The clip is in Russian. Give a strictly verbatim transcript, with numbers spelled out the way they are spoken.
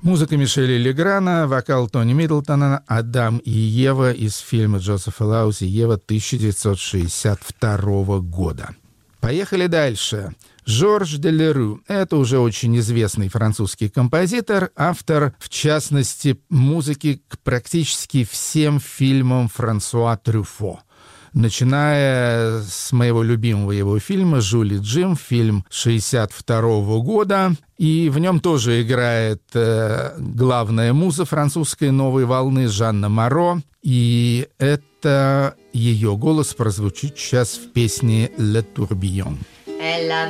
Музыка Мишеля Леграна, вокал Тони Миддлтона, «Адам и Ева» из фильма Джозефа Лаузи «Ева» тысяча девятьсот шестьдесят второго года. Поехали дальше. Жорж Делерю – это уже очень известный французский композитор, автор, в частности, музыки к практически всем фильмам Франсуа Трюфо. Начиная с моего любимого его фильма «Жюль и Джим», фильм шестьдесят второго года, и в нем тоже играет э, главная муза французской новой волны Жанна Моро, и это ее голос прозвучит сейчас в песне «Le Tourbillon».